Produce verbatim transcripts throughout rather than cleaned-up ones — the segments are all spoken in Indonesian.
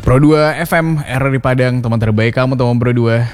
Pro dua F M, R R di Padang, teman terbaik kamu teman Pro dua.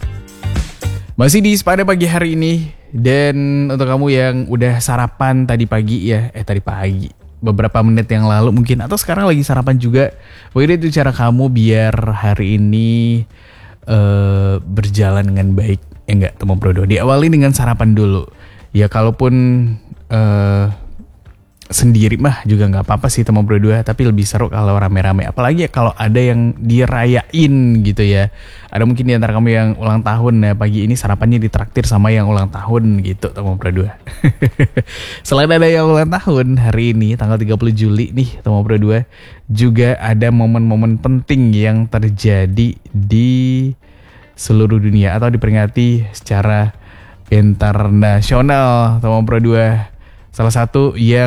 Masih di pada pagi hari ini. Dan untuk kamu yang udah sarapan tadi pagi ya, eh tadi pagi, beberapa menit yang lalu mungkin, atau sekarang lagi sarapan juga, mungkin itu cara kamu biar hari ini uh, berjalan dengan baik. Ya enggak teman Pro dua, diawali dengan sarapan dulu. Ya kalaupun uh, sendiri mah juga nggak apa-apa sih teman Pro dua, tapi lebih seru kalau rame-rame, apalagi ya kalau ada yang dirayain gitu ya. Ada mungkin di antara kamu yang ulang tahun, ya pagi ini sarapannya ditraktir sama yang ulang tahun gitu teman Pro dua. Selain ada yang ulang tahun hari ini tanggal tiga puluh Juli nih teman Pro dua, juga ada momen-momen penting yang terjadi di seluruh dunia atau diperingati secara internasional teman Pro dua. Salah satu yang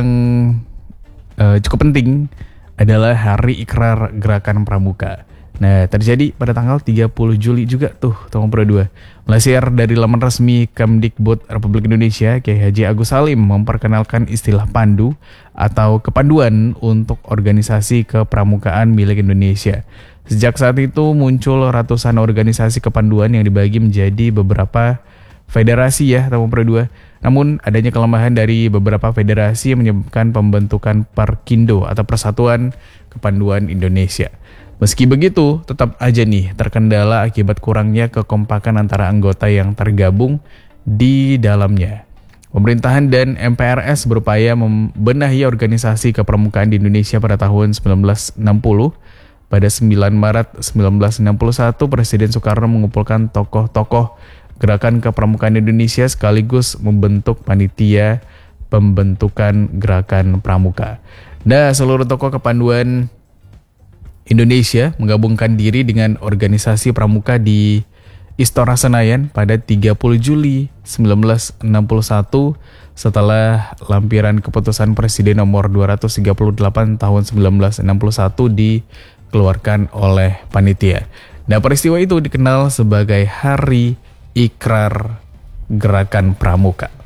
uh, cukup penting adalah Hari Ikrar Gerakan Pramuka. Nah, terjadi pada tanggal tiga puluh Juli juga tuh, teman Pro dua. Melansir dari laman resmi Kemdikbud Republik Indonesia, Kiai Haji Agus Salim memperkenalkan istilah pandu atau kepanduan untuk organisasi kepramukaan milik Indonesia. Sejak saat itu muncul ratusan organisasi kepanduan yang dibagi menjadi beberapa federasi ya teman Pro dua. Namun adanya kelemahan dari beberapa federasi yang menyebabkan pembentukan Perkindo atau Persatuan Kepanduan Indonesia. Meski begitu, tetap aja nih terkendala akibat kurangnya kekompakan antara anggota yang tergabung di dalamnya. Pemerintahan dan M P R S berupaya membenahi organisasi kepramukaan di Indonesia pada tahun sembilan belas enam puluh. Pada sembilan Maret sembilan belas enam puluh satu, Presiden Soekarno mengumpulkan tokoh-tokoh Gerakan Kepramukaan Indonesia sekaligus membentuk panitia pembentukan Gerakan Pramuka. Nah, seluruh tokoh kepanduan Indonesia menggabungkan diri dengan organisasi pramuka di Istora Senayan pada tiga puluh Juli sembilan belas enam puluh satu setelah lampiran keputusan Presiden nomor dua ratus tiga puluh delapan tahun sembilan belas enam puluh satu dikeluarkan oleh panitia. Nah, peristiwa itu dikenal sebagai Hari Ikrar Gerakan Pramuka.